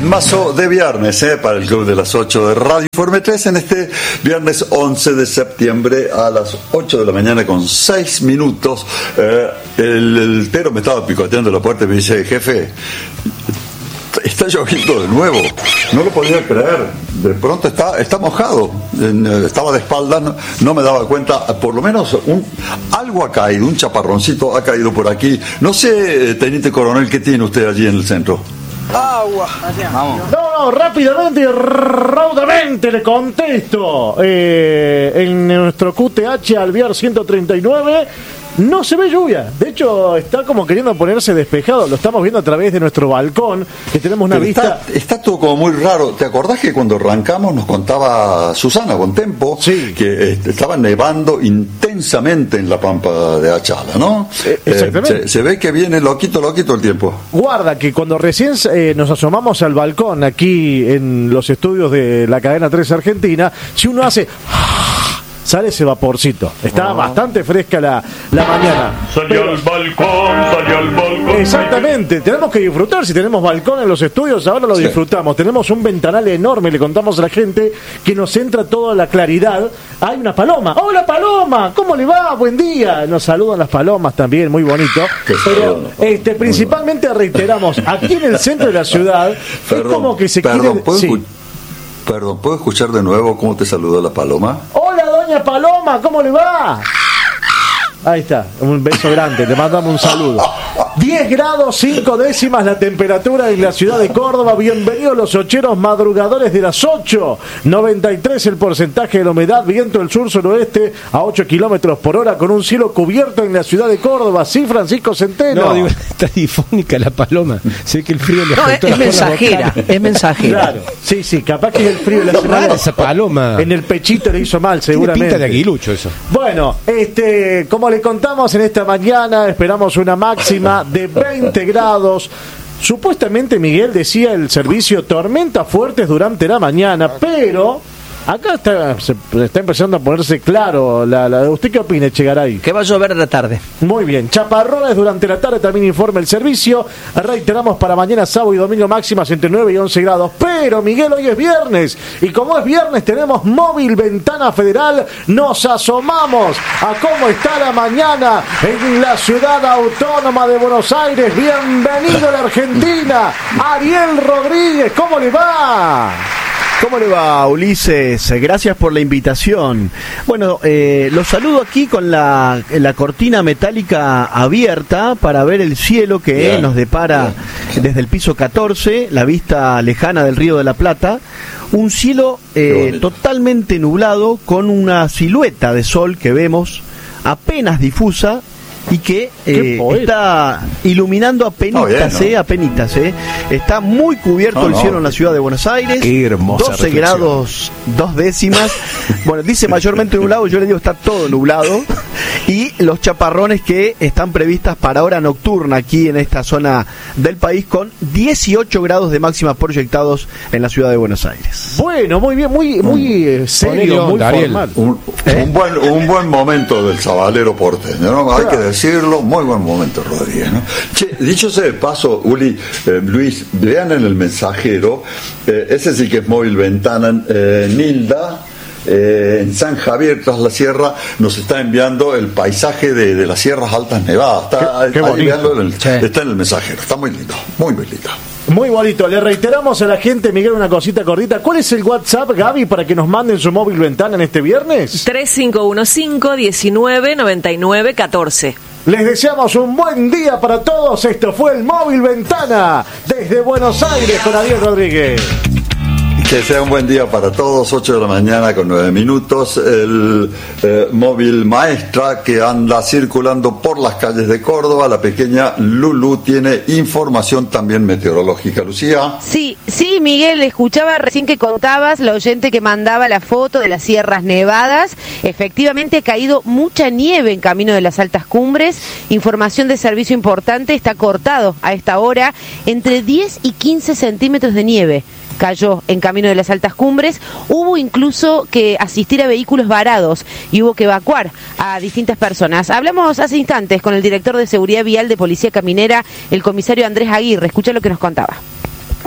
ritmazo de viernes, para el Club de las 8 de Radio Informe 3 en este viernes 11 de septiembre a las 8 de la mañana con 6 minutos. El Tero me estaba picoteando la puerta y me dice: jefe, está lloviendo de nuevo. No lo podía creer. De pronto está mojado. Estaba de espaldas, no me daba cuenta. Por lo menos algo ha caído, un chaparroncito ha caído por aquí. No sé, teniente coronel, ¿qué tiene usted allí en el centro? Agua. Vamos. No, rápidamente y raudamente le contesto. En nuestro QTH Alvear 139 no se ve lluvia. De hecho, está como queriendo ponerse despejado. Lo estamos viendo a través de nuestro balcón, que tenemos una vista. Está todo como muy raro. ¿Te acordás que cuando arrancamos nos contaba Susana con Tempo, sí, que estaba nevando intensamente en la pampa de Achala, ¿no? Exactamente. Se ve que viene loquito el tiempo. Guarda que cuando recién nos asomamos al balcón aquí en los estudios de la cadena 3 Argentina, si uno hace... sale ese vaporcito. Está bastante fresca la mañana. Salió al balcón. Exactamente, tenemos que disfrutar. Si tenemos balcón en los estudios, ahora lo disfrutamos. Tenemos un ventanal enorme, le contamos a la gente que nos entra toda la claridad. Hay una paloma. ¡Hola, paloma! ¿Cómo le va? Buen día. Nos saludan las palomas también, muy bonito. Pero principalmente reiteramos, aquí en el centro de la ciudad, es como que se quiere... Perdón, ¿puedo escuchar de nuevo cómo te saludó la paloma? ¡Hola, doña Paloma! ¿Cómo le va? Ahí está, un beso grande, le mandamos un saludo. 10 grados 5 décimas la temperatura en la ciudad de Córdoba. Bienvenidos los ocheros madrugadores de las 8. 93 el porcentaje de la humedad, viento del sur-suroeste a 8 kilómetros por hora, con un cielo cubierto en la ciudad de Córdoba. Sí, Francisco Centeno. No, digo, está difónica la paloma. Sé que el frío le afectó. No, es mensajera, es mensajera. Claro, sí, capaz que el frío le hace mal. Esa paloma. En el pechito le hizo mal, seguramente. Tiene pinta de aguilucho eso. Bueno, como le contamos en esta mañana, esperamos una máxima de 20 grados. Supuestamente, Miguel, decía el servicio, tormentas fuertes durante la mañana, pero acá está empezando a ponerse claro. ¿Usted qué opina, Echegaray? Que va a llover de la tarde. Muy bien, chaparrones durante la tarde, también informa el servicio. Reiteramos para mañana, sábado y domingo, máximas entre 9 y 11 grados. Pero, Miguel, hoy es viernes, y como es viernes tenemos móvil Ventana Federal. Nos asomamos a cómo está la mañana en la ciudad autónoma de Buenos Aires. Bienvenido a la Argentina, Ariel Rodríguez, ¿cómo le va? ¿Cómo le va, Ulises? Gracias por la invitación. Bueno, los saludo aquí con la cortina metálica abierta para ver el cielo que nos depara desde el piso 14, la vista lejana del Río de la Plata. Un cielo totalmente nublado, con una silueta de sol que vemos apenas difusa y que está iluminando apenitas. Está muy cubierto el cielo en la ciudad de Buenos Aires. Qué hermosa 12 grados 2 décimas. Bueno, dice mayormente nublado, yo le digo está todo nublado. Y los chaparrones que están previstas para hora nocturna aquí en esta zona del país, con 18 grados de máxima proyectados en la ciudad de Buenos Aires. Bueno, muy bien, muy serio, muy formal. Un buen momento del sabalero porteño, ¿no? Hay que decirlo, muy buen momento, Rodríguez, ¿no? Che, dicho sea de paso, Uli, Luis, vean en el mensajero, ese sí que es móvil Ventana, Nilda, en San Javier, tras la sierra, nos está enviando el paisaje de las sierras altas nevadas. Está en el mensajero, está muy lindo, muy lindo. Muy bonito. Le reiteramos a la gente, Miguel, una cosita cortita. ¿Cuál es el WhatsApp, Gaby, para que nos manden su móvil Ventana en este viernes? 3515-1999-14. Les deseamos un buen día para todos. Esto fue el móvil Ventana desde Buenos Aires con Ariel Rodríguez. Que sea un buen día para todos, 8 de la mañana con 9 minutos. El móvil Maestra que anda circulando por las calles de Córdoba. La pequeña Lulú tiene información también meteorológica. Lucía. Sí, Miguel, escuchaba recién que contabas, la oyente que mandaba la foto de las sierras nevadas. Efectivamente ha caído mucha nieve en camino de las altas cumbres. Información de servicio importante, está cortado a esta hora entre 10 y 15 centímetros de nieve. Cayó en camino de las altas cumbres. Hubo incluso que asistir a vehículos varados y hubo que evacuar a distintas personas. Hablamos hace instantes con el director de Seguridad Vial de Policía Caminera, el comisario Andrés Aguirre. Escucha lo que nos contaba.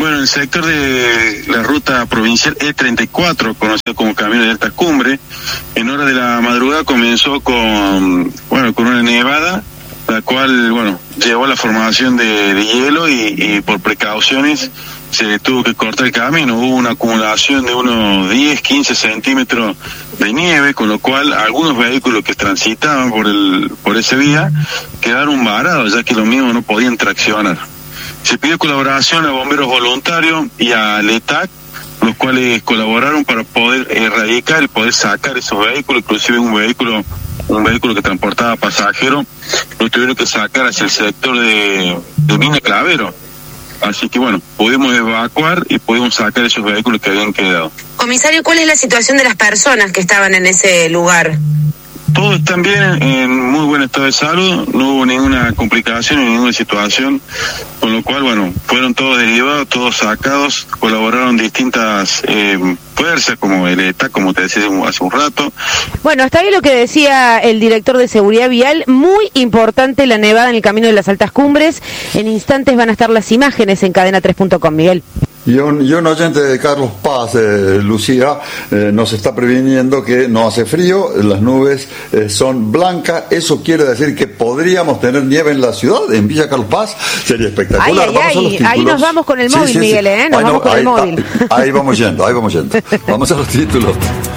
Bueno, en el sector de la ruta provincial E34, conocido como Camino de Alta Cumbre, en hora de la madrugada comenzó con una nevada, la cual, llevó a la formación de hielo y por precauciones se tuvo que cortar el camino. Hubo una acumulación de unos 10, 15 centímetros de nieve, con lo cual algunos vehículos que transitaban por ese vía quedaron varados, ya que los mismos no podían traccionar. Se pidió colaboración a bomberos voluntarios y a LETAC, los cuales colaboraron para poder erradicar y poder sacar esos vehículos, inclusive un vehículo que transportaba pasajeros, lo tuvieron que sacar hacia el sector de Mina Clavero. Así que pudimos evacuar y pudimos sacar esos vehículos que habían quedado. Comisario, ¿cuál es la situación de las personas que estaban en ese lugar? Todos están bien, en muy buen estado de salud, no hubo ninguna complicación ni ninguna situación, con lo cual, fueron todos derivados, todos sacados, colaboraron distintas fuerzas, como el ETA, como te decía hace un rato. Bueno, hasta ahí lo que decía el director de Seguridad Vial. Muy importante la nevada en el Camino de las Altas Cumbres. En instantes van a estar las imágenes en cadena3.com, Miguel. Y un oyente de Carlos Paz, Lucía, nos está previniendo que no hace frío, las nubes son blancas. Eso quiere decir que podríamos tener nieve en la ciudad, en Villa Carlos Paz. Sería espectacular. Ahí nos vamos con el móvil, Miguel, ¿eh? Nos vamos con el móvil. Ahí vamos yendo. Vamos a los títulos.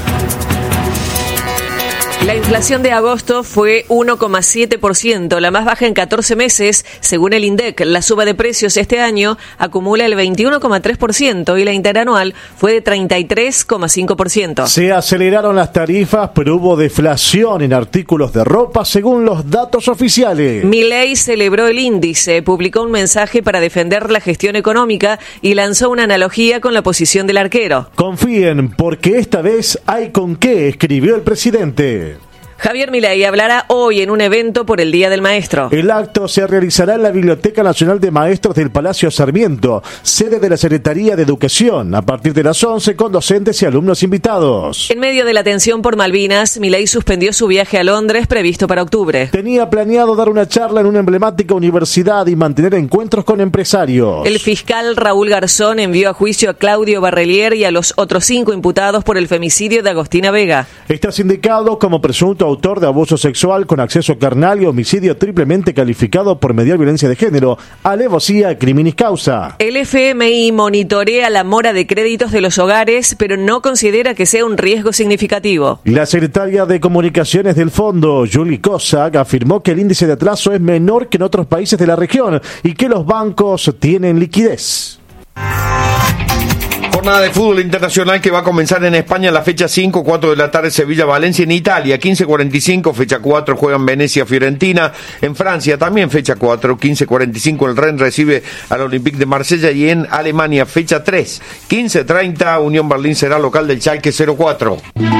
La inflación de agosto fue 1,7%, la más baja en 14 meses, según el INDEC. La suba de precios este año acumula el 21,3% y la interanual fue de 33,5%. Se aceleraron las tarifas, pero hubo deflación en artículos de ropa, según los datos oficiales. Milei celebró el índice, publicó un mensaje para defender la gestión económica y lanzó una analogía con la posición del arquero. Confíen, porque esta vez hay con qué, escribió el presidente. Javier Milei hablará hoy en un evento por el Día del Maestro. El acto se realizará en la Biblioteca Nacional de Maestros del Palacio Sarmiento, sede de la Secretaría de Educación, a partir de las 11, con docentes y alumnos invitados. En medio de la tensión por Malvinas, Milei suspendió su viaje a Londres previsto para octubre. Tenía planeado dar una charla en una emblemática universidad y mantener encuentros con empresarios. El fiscal Raúl Garzón envió a juicio a Claudio Barrelier y a los otros 5 imputados por el femicidio de Agostina Vega. Está sindicado como presunto autor de abuso sexual con acceso carnal y homicidio triplemente calificado por mediar violencia de género, alevosía, criminis causa. El FMI monitorea la mora de créditos de los hogares, pero no considera que sea un riesgo significativo. La secretaria de Comunicaciones del Fondo, Julie Kozak, afirmó que el índice de atraso es menor que en otros países de la región y que los bancos tienen liquidez. Jornada de fútbol internacional que va a comenzar en España la fecha 5, 4 de la tarde, Sevilla-Valencia. En Italia, 15:45, fecha 4, juegan Venecia-Fiorentina. En Francia también fecha 4, 15:45, el Rennes recibe al Olympique de Marsella. Y en Alemania, fecha 3, 15:30, Unión Berlín será local del Schalke 04.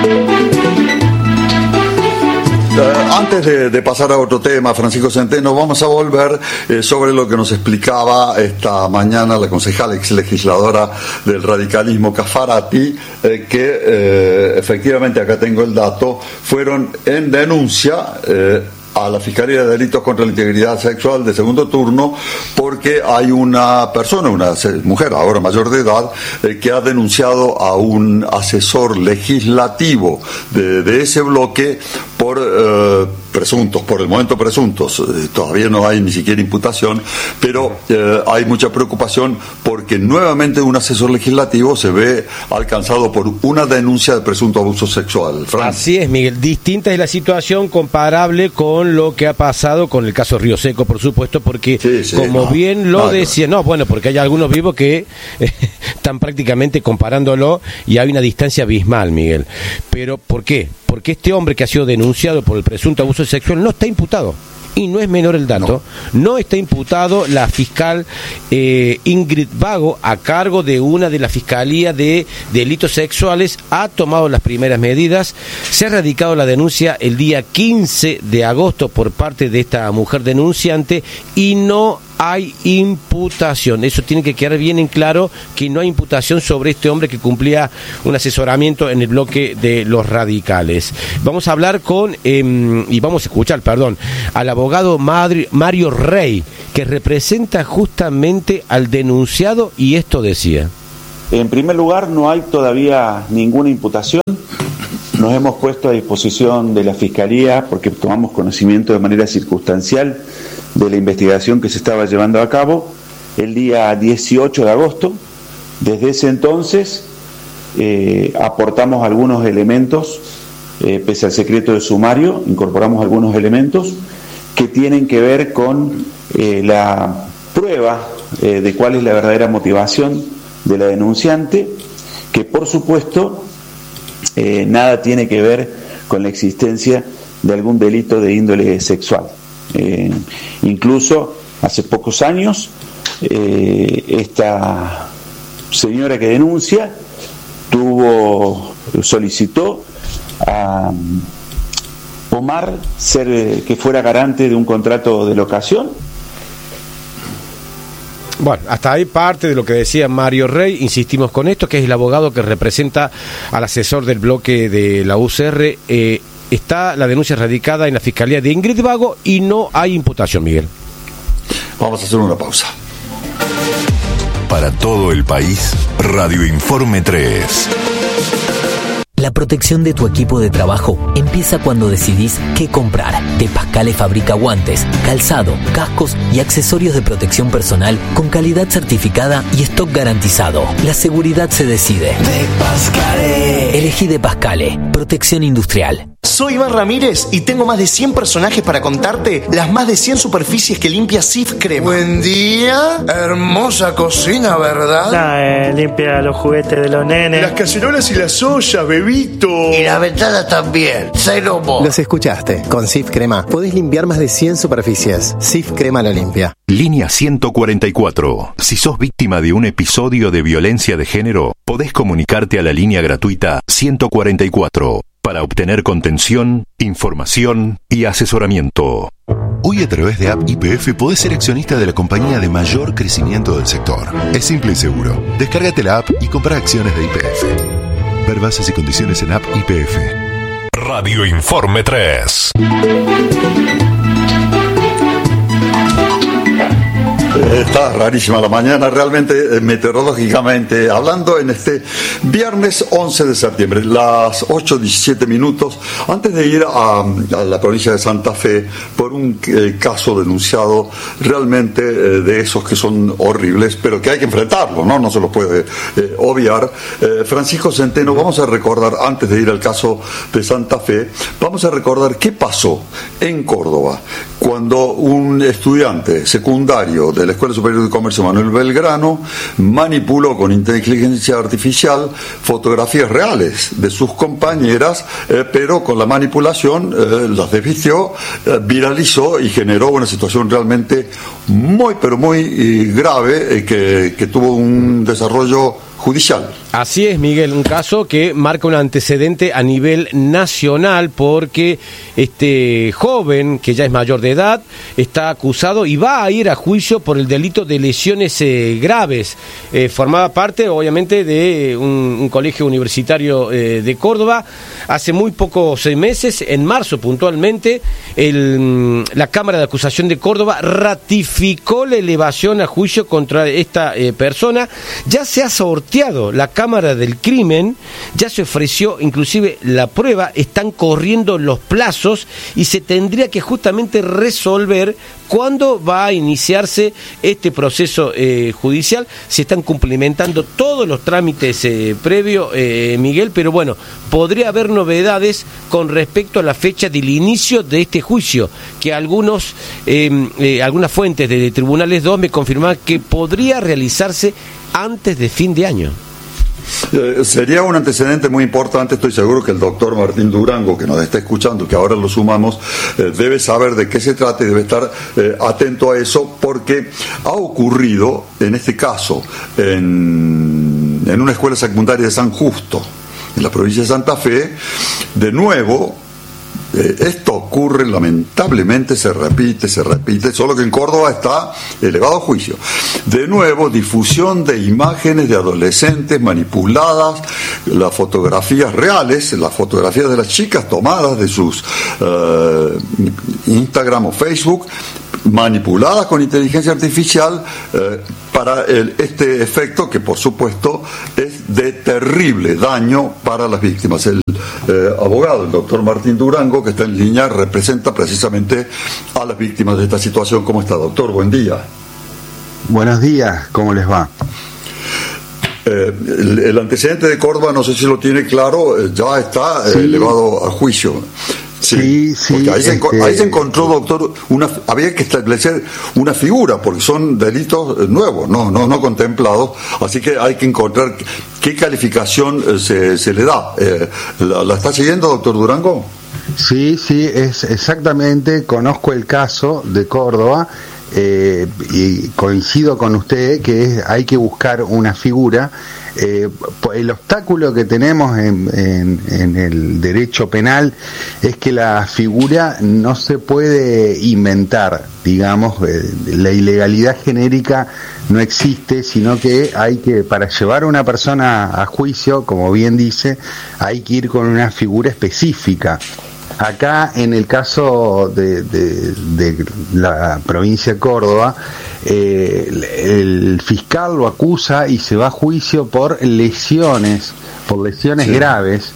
Antes de pasar a otro tema, Francisco Centeno, vamos a volver sobre lo que nos explicaba esta mañana la concejala ex legisladora del radicalismo Caffarati, que efectivamente, acá tengo el dato, fueron en denuncia a la Fiscalía de Delitos contra la Integridad Sexual de segundo turno, porque hay una persona, una mujer ahora mayor de edad, que ha denunciado a un asesor legislativo de ese bloque por presuntos, por el momento presuntos, todavía no hay ni siquiera imputación, pero hay mucha preocupación porque nuevamente un asesor legislativo se ve alcanzado por una denuncia de presunto abuso sexual. Frank. Así es, Miguel, distinta es la situación, comparable con lo que ha pasado con el caso Río Seco, por supuesto, porque bien lo decía, porque hay algunos vivos que están prácticamente comparándolo y hay una distancia abismal, Miguel. Pero ¿por qué? Porque este hombre que ha sido denunciado por el presunto abuso sexual no está imputado. Y no es menor el dato, no está imputado la fiscal Ingrid Vago, a cargo de una de la Fiscalía de Delitos Sexuales, ha tomado las primeras medidas. Se ha radicado la denuncia el día 15 de agosto por parte de esta mujer denunciante y no hay imputación. Eso tiene que quedar bien en claro, que no hay imputación sobre este hombre que cumplía un asesoramiento en el bloque de los radicales. Vamos a hablar y vamos a escuchar, al abogado Mario Rey, que representa justamente al denunciado, y esto decía. En primer lugar, no hay todavía ninguna imputación. Nos hemos puesto a disposición de la Fiscalía porque tomamos conocimiento de manera circunstancial de la investigación que se estaba llevando a cabo el día 18 de agosto. Desde ese entonces aportamos algunos elementos, pese al secreto de sumario, incorporamos algunos elementos que tienen que ver con la prueba de cuál es la verdadera motivación de la denunciante, que por supuesto nada tiene que ver con la existencia de algún delito de índole sexual. Incluso hace pocos años esta señora que denuncia solicitó a Omar que fuera garante de un contrato de locación. Bueno, hasta ahí parte de lo que decía Mario Rey. Insistimos con esto, que es el abogado que representa al asesor del bloque de la UCR. Está la denuncia radicada en la Fiscalía de Ingrid Vago y no hay imputación, Miguel. Vamos a hacer una pausa. Para todo el país, Radio Informe 3. La protección de tu equipo de trabajo empieza cuando decidís qué comprar. De Pascale fabrica guantes, calzado, cascos y accesorios de protección personal con calidad certificada y stock garantizado. La seguridad se decide. De Pascale. Elegí De Pascale. Protección industrial. Soy Iván Ramírez y tengo más de 100 personajes para contarte las más de 100 superficies que limpia Sif Crema. Buen día, hermosa cocina, ¿verdad? Limpia los juguetes de los nenes. Las cacerolas y las ollas, bebito. Y la ventana también, cero mo. Los escuchaste, con Sif Crema podés limpiar más de 100 superficies. Sif Crema lo limpia. Línea 144. Si sos víctima de un episodio de violencia de género, podés comunicarte a la línea gratuita 144. Para obtener contención, información y asesoramiento. Hoy a través de App YPF podés ser accionista de la compañía de mayor crecimiento del sector. Es simple y seguro. Descárgate la app y compra acciones de YPF. Ver bases y condiciones en App YPF. Radio Informe 3. Está rarísima la mañana, realmente, meteorológicamente hablando, en este viernes 11 de septiembre, las 8:17 minutos, antes de ir a la provincia de Santa Fe por un caso denunciado realmente de esos que son horribles, pero que hay que enfrentarlo, no se los puede obviar. Francisco Centeno, vamos a recordar, antes de ir al caso de Santa Fe, vamos a recordar qué pasó en Córdoba cuando un estudiante secundario de la Escuela Superior de Comercio Manuel Belgrano manipuló con inteligencia artificial fotografías reales de sus compañeras, pero con la manipulación las desvistió, viralizó y generó una situación realmente muy grave que tuvo un desarrollo judicial. Así es, Miguel, un caso que marca un antecedente a nivel nacional porque este joven, que ya es mayor de edad, está acusado y va a ir a juicio por el delito de lesiones graves. Formaba parte, obviamente, de un colegio universitario de Córdoba. Hace muy pocos meses, en marzo puntualmente, la Cámara de Acusación de Córdoba ratificó la elevación a juicio contra esta persona. Ya se ha sorteado la Cámara del Crimen, ya se ofreció inclusive la prueba, están corriendo los plazos y se tendría que justamente resolver cuándo va a iniciarse este proceso judicial. Se están cumplimentando todos los trámites previos, Miguel, pero bueno, podría haber novedades con respecto a la fecha del inicio de este juicio, que algunas fuentes de Tribunales 2 me confirman que podría realizarse antes de fin de año. Sería un antecedente muy importante. Estoy seguro que el doctor Martín Durango, que nos está escuchando, que ahora lo sumamos, debe saber de qué se trata y debe estar atento a eso, porque ha ocurrido en este caso en una escuela secundaria de San Justo, en la provincia de Santa Fe, de nuevo Esto ocurre lamentablemente, se repite, solo que en Córdoba está elevado a juicio. De nuevo, difusión de imágenes de adolescentes manipuladas, las fotografías reales, las fotografías de las chicas tomadas de sus Instagram o Facebook, manipuladas con inteligencia artificial para este efecto que por supuesto es de terrible daño para las víctimas. El abogado, el doctor Martín Durango, que está en línea, representa precisamente a las víctimas de esta situación. ¿Cómo está, doctor? Buen día. Buenos días, ¿cómo les va? El antecedente de Córdoba, no sé si lo tiene claro, ya está elevado a juicio. Sí, porque ahí se encontró, doctor, había que establecer una figura, porque son delitos nuevos, no contemplados, así que hay que encontrar qué calificación se le da. ¿La está siguiendo, doctor Durango? Sí, es exactamente, conozco el caso de Córdoba, y coincido con usted que hay que buscar una figura. El obstáculo que tenemos en el derecho penal es que la figura no se puede inventar, digamos, la ilegalidad genérica no existe, sino que para llevar a una persona a juicio, como bien dice, hay que ir con una figura específica. Acá, en el caso de la provincia de Córdoba, el fiscal lo acusa y se va a juicio por lesiones graves,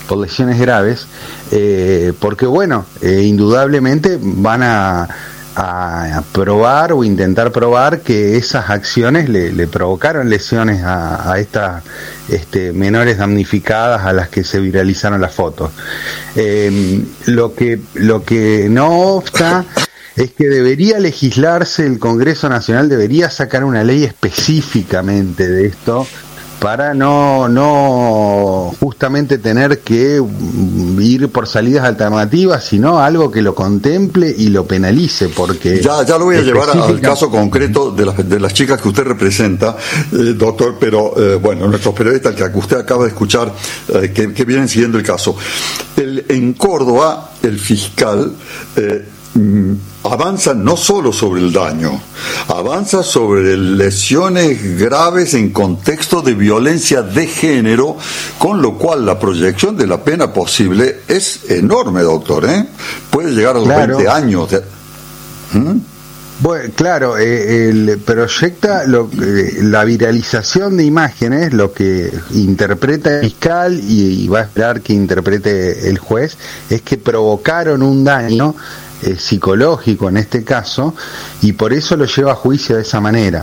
porque indudablemente van a probar o intentar probar que esas acciones le provocaron lesiones a estas menores damnificadas a las que se viralizaron las fotos. Lo que no obsta es que debería legislarse, el Congreso Nacional debería sacar una ley específicamente de esto, para no justamente tener que ir por salidas alternativas, sino algo que lo contemple y lo penalice, porque ya lo voy a llevar al caso concreto de las chicas que usted representa, doctor, pero nuestros periodistas que usted acaba de escuchar, que vienen siguiendo el caso. En Córdoba, el fiscal avanza no solo sobre el daño, avanza sobre lesiones graves en contexto de violencia de género, con lo cual la proyección de la pena posible es enorme, doctor, puede llegar a los 20 años. Bueno, claro, proyecta la viralización de imágenes, lo que interpreta el fiscal y va a esperar que interprete el juez, es que provocaron un daño psicológico en este caso, y por eso lo lleva a juicio de esa manera.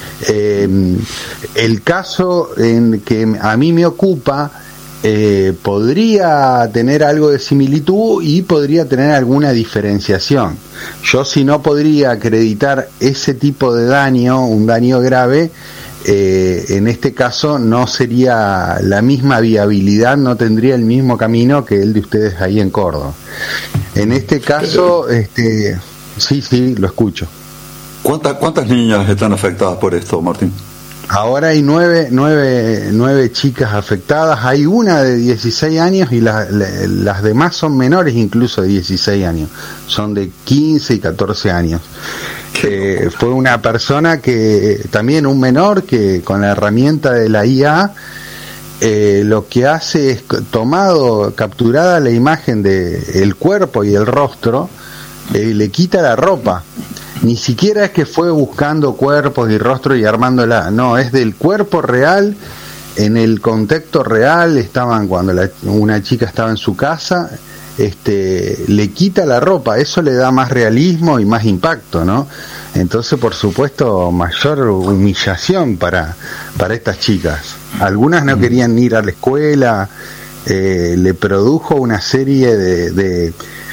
El caso en que a mí me ocupa podría tener algo de similitud y podría tener alguna diferenciación. Yo, si no podría acreditar ese tipo de daño, un daño grave, en este caso no sería la misma viabilidad, no tendría el mismo camino que el de ustedes ahí en Córdoba. En este caso, sí, lo escucho. ¿Cuántas niñas están afectadas por esto, Martín? Ahora hay nueve chicas afectadas, hay una de 16 años y las demás son menores incluso de 16 años, son de 15 y 14 años. Fue una persona también un menor que con la herramienta de la IA lo que hace es capturada la imagen del cuerpo y el rostro, le quita la ropa. Ni siquiera es que fue buscando cuerpos y rostros y armándola, no, es del cuerpo real, en el contexto real. Estaban cuando una chica estaba en su casa, le quita la ropa, eso le da más realismo y más impacto, ¿no? Entonces, por supuesto, mayor humillación para estas chicas. Algunas no querían ir a la escuela, le produjo una serie de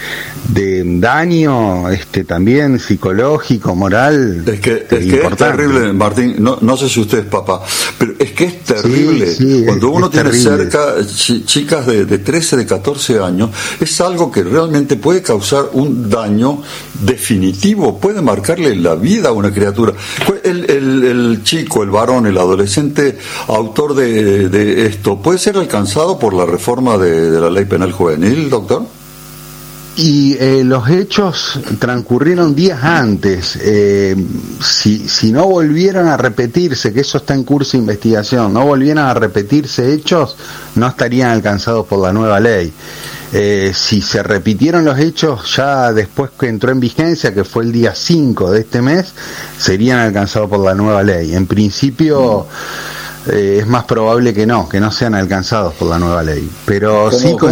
daño también psicológico, moral. Es que es terrible, Martín, no sé si usted es papá, pero es que es terrible. Cuando uno tiene cerca chicas de 13, de 14 años, es algo que realmente puede causar un daño definitivo, puede marcarle la vida a una criatura. El chico, el varón, el adolescente autor de esto, ¿puede ser alcanzado por la reforma de la ley penal juvenil, doctor? Y los hechos transcurrieron días antes. Si no volvieran a repetirse, que eso está en curso de investigación, no volvieran a repetirse hechos, no estarían alcanzados por la nueva ley. Si se repitieron los hechos ya después que entró en vigencia, que fue el día 5 de este mes, serían alcanzados por la nueva ley. En principio es más probable que no sean alcanzados por la nueva ley. Pero sí